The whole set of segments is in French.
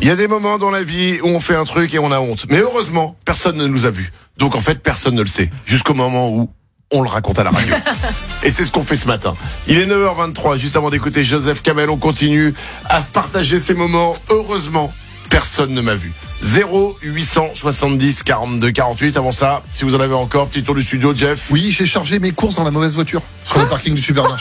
Il y a des moments dans la vie où on fait un truc et on a honte. Mais heureusement, personne ne nous a vus. Donc en fait, personne ne le sait. Jusqu'au moment où on le raconte à la radio. Et c'est ce qu'on fait ce matin. Il est 9h23, juste avant d'écouter Joseph Kamel, on continue à se partager ces moments. Heureusement, personne ne m'a vu. 0870 42 48. Avant ça, si vous en avez encore, petit tour du studio, Jeff. Oui, j'ai chargé mes courses dans la mauvaise voiture sur le parking du supermarché.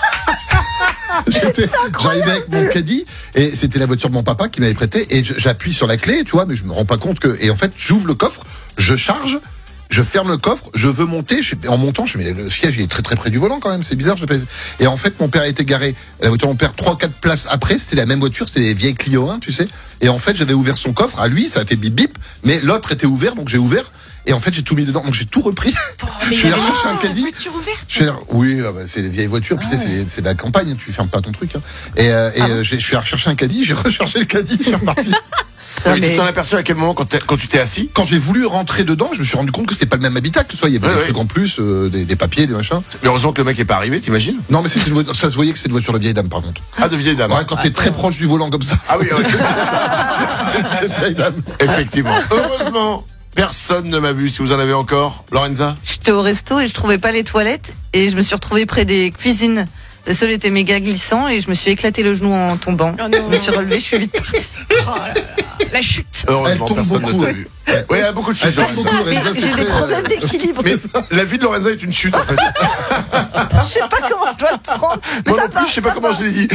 J'arrivais avec mon caddie et c'était la voiture de mon papa qui m'avait prêté et j'appuie sur la clé, tu vois, mais je me rends pas compte que, et en fait j'ouvre le coffre, je charge, je ferme le coffre, je veux monter, en montant, je me dis, le siège il est très très près du volant quand même, c'est bizarre, je pèse. Et en fait mon père a été garé, la voiture de mon père 3-4 places après, c'était la même voiture, c'était les vieilles Clio 1, tu sais. Et en fait j'avais ouvert son coffre, à lui ça a fait bip bip, mais l'autre était ouvert, donc j'ai ouvert. Et en fait, j'ai tout mis dedans, donc j'ai tout repris. Mais je suis allé chercher un caddie. Voiture ouverte. Oui, c'est des vieilles voitures. Puis tu sais, c'est de la campagne, tu fermes pas ton truc. Hein. Je suis allé chercher un caddie, j'ai rechargé le caddie, je suis reparti. Tu t'en aperçus à quel moment quand tu t'es assis? Quand j'ai voulu rentrer dedans, je me suis rendu compte que c'était pas le même habitacle. Soit il y avait des trucs en plus, des papiers, des machins. Mais heureusement que le mec est pas arrivé, t'imagines? Non, mais c'était une voiture, ça se voyait que c'était une voiture de vieille dame, par contre. Ah, de vieille dame. Ouais, quand t'es très proche du volant comme ça. Ah oui, c'est une vieille dame. Effectivement. Heureusement. Personne ne m'a vu. Si vous en avez encore, Lorenza? J'étais au resto et je trouvais pas les toilettes et je me suis retrouvée près des cuisines. Le sol était méga glissant et je me suis éclaté le genou en tombant. Oh non. Je me suis relevée, je suis vite partie. Oh là là, la chute. Heureusement, tombe personne beaucoup, ne t'a vu. Ouais, il y a beaucoup de chutes. Elle tombe beaucoup, Mais Lorenza, c'est j'ai des très, problèmes d'équilibre. Mais la vie de Lorenza est une chute en fait. Je sais pas comment je dois le prendre. Mais Moi ça non va, plus, je sais pas comment je l'ai dit.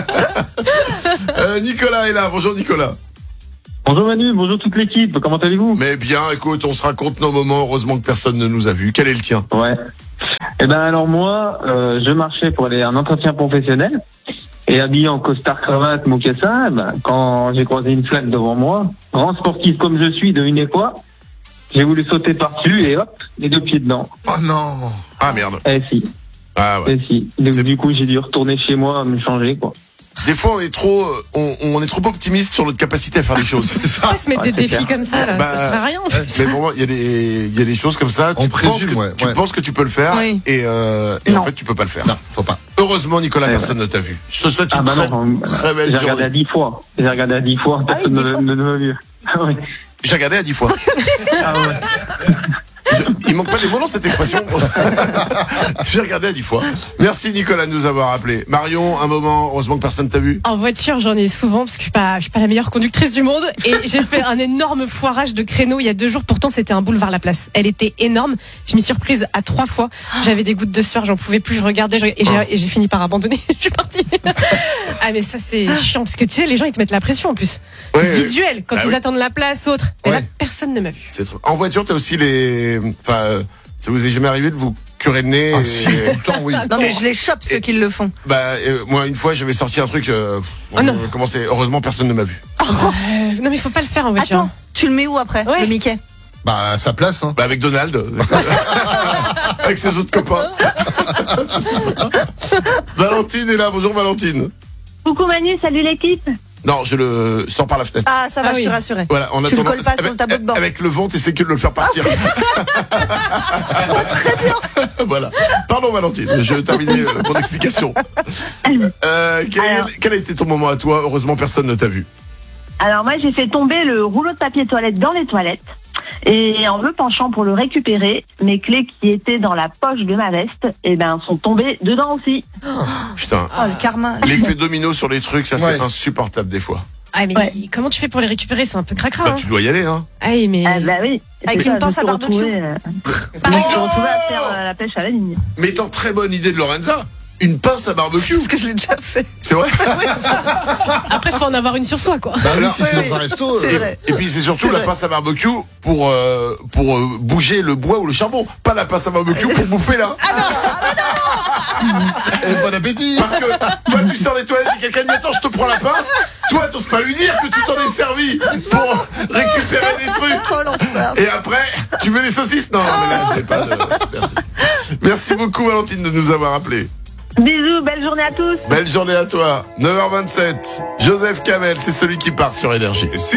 Nicolas est là. Bonjour Nicolas. Bonjour Manu, bonjour toute l'équipe, comment allez-vous? Mais bien, écoute, on se raconte nos moments. Heureusement que personne ne nous a vus. Quel est le tien? Ouais. Eh ben alors moi, je marchais pour aller à un entretien professionnel et habillé en costard cravate mocassin, quand j'ai croisé une flaque devant moi, grand sportif comme je suis, devinez quoi? J'ai voulu sauter par-dessus et hop, les deux pieds dedans. Oh non. Ah merde. Eh si, Ah ouais. eh si. Donc, du coup j'ai dû retourner chez moi me changer quoi. Des fois, on est trop optimiste sur notre capacité à faire les choses. C'est ça. Pas se mettre des c'est défis clair. comme ça, là, ça sert à rien. Mais bon, il y a des choses comme ça. On présume, Tu penses que tu peux le faire Oui. et Non. en fait, tu peux pas le faire. Non, faut pas. Heureusement, Nicolas, Ouais, personne ne t'a vu. Je te souhaite Ah une bah très, non, très belle j'ai regardé journée. à 10 fois. J'ai regardé à 10 fois, personne ne m'a vu. Ah ouais. J'ai regardé à 10 fois. Ah ouais. Il manque pas les mots dans cette expression. J'ai regardé à 10 fois. Merci Nicolas de nous avoir appelé. Marion, un moment, heureusement que personne t'a vu. En voiture, j'en ai souvent parce que je suis pas la meilleure conductrice du monde et j'ai fait un énorme foirage de créneau il y a 2 jours. Pourtant, c'était un boulevard La Place. Elle était énorme. Je m'y suis reprise à 3 fois. J'avais des gouttes de sueur, j'en pouvais plus. Je regardais et j'ai fini par abandonner. Je suis partie. Ah mais ça c'est chiant parce que tu sais, les gens ils te mettent la pression en plus. Ouais, Visuel quand bah ils oui. attendent la place autre. Et là, Ouais. personne ne m'a vu. En voiture, t'as aussi ça vous est jamais arrivé de vous curer le nez? Ah si, tout le temps, oui. Non mais je les chope ceux qui le font. Moi, une fois, j'avais sorti un truc. non. Heureusement, personne ne m'a vu. Non mais faut pas le faire en voiture. Attends, tu le mets où après, Ouais. le Mickey? Bah, à sa place, hein. Avec Donald. Avec ses autres copains. Valentine est là. Bonjour Valentine. Coucou Manu, salut l'équipe. Non, je le sors par la fenêtre. Ah ça va, Ah je oui. suis rassurée. Voilà, en Tu le attendant, colles pas sur le tableau de bord. avec le vent, t'essaies que de le faire partir. Très bien. Voilà. Pardon Valentine, je terminais mon explication. Quel a été ton moment à toi? Heureusement, personne ne t'a vu. Alors moi j'ai fait tomber le rouleau de papier toilette dans les toilettes et en me penchant pour le récupérer, mes clés qui étaient dans la poche de ma veste, sont tombées dedans aussi. Putain. Oh le karma. L'effet domino sur les trucs, ça c'est Ouais. insupportable des fois. Ah mais Ouais. comment tu fais pour les récupérer? C'est un peu cracra. Bah, Hein. tu dois y aller, hein. Ah mais Ah bah oui. Avec C'est une ça, pince je à me suis barbecue. retrouvée, je me suis retrouvée à faire la pêche à la ligne. Mais étant très bonne idée de Lorenza, une pince à barbecue. Parce que je l'ai déjà fait. C'est vrai. après faut en avoir une sur soi quoi. Bah oui, Alors, si c'est dans un resto. C'est vrai. Et puis c'est surtout C'est la vrai. pince à barbecue pour bouger le bois ou le charbon, pas la pince à barbecue pour bouffer là. Et bon appétit. Parce que toi tu sors des toilettes et quelqu'un dit attends je te prends la pince, toi t'oses pas lui dire que tu t'en es servi pour récupérer des trucs. Oh l'enfer. Et après tu veux les saucisses? Non mais là j'ai pas de... Merci. Merci beaucoup Valentine de nous avoir appelés. Bisous, belle journée à tous. Belle journée à toi. 9h27. Joseph Kamel, c'est celui qui part sur Énergie.